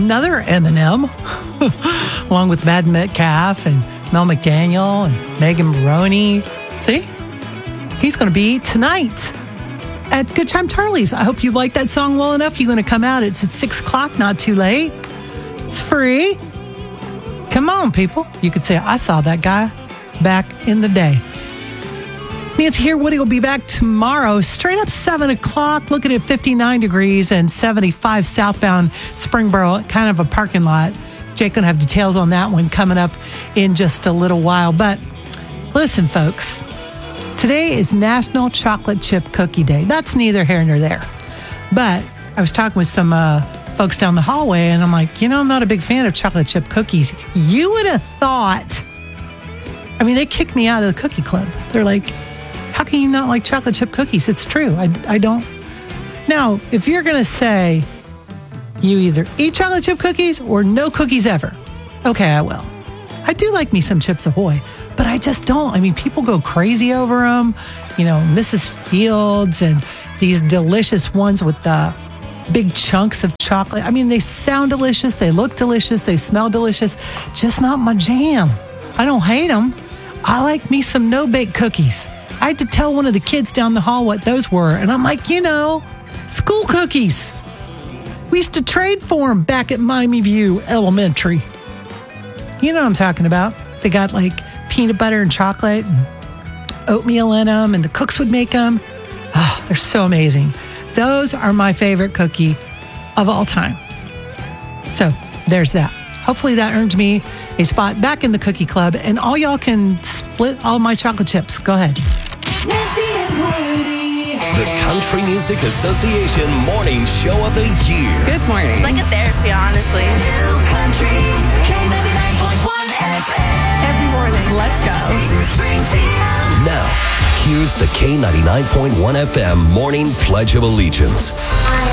another Eminem, along with Matt Metcalf and Mel McDaniel and Megan Maroney. See? He's going to be tonight at Good Time Charlie's. I hope you like that song well enough. You're going to come out. It's at 6 o'clock, not too late. It's free. Come on, people. You could say, I saw that guy back in the day. Nancy here. Woody will be back tomorrow, straight up 7 o'clock, looking at 59 degrees and 75 southbound Springboro, kind of a parking lot. Jake going to have details on that one coming up in just a little while. But listen, folks, today is National Chocolate Chip Cookie Day. That's neither here nor there. But I was talking with some folks down the hallway, and I'm like, I'm not a big fan of chocolate chip cookies. You would have thought, they kicked me out of the cookie club. They're like, how can you not like chocolate chip cookies? It's true. I don't. Now, if you're going to say you either eat chocolate chip cookies or no cookies ever, okay, I will. I do like me some Chips Ahoy, but I just don't. People go crazy over them. Mrs. Fields and these delicious ones with the big chunks of chocolate. They sound delicious. They look delicious. They smell delicious. Just not my jam. I don't hate them. I like me some no-bake cookies. I had to tell one of the kids down the hall what those were. And I'm like, school cookies. We used to trade for them back at Miami View Elementary. You know what I'm talking about. They got like peanut butter and chocolate and oatmeal in them, and the cooks would make them. Oh, they're so amazing. Those are my favorite cookie of all time. So there's that. Hopefully that earned me a spot back in the cookie club, and all y'all can split all my chocolate chips. Go ahead. Nancy and Woody. The Country Music Association Morning Show of the Year. Good morning. It's like a therapy, honestly. New Country, K99.1 FM. Every morning, let's go. Dayton, Springfield. Now, here's the K99.1 FM Morning Pledge of Allegiance.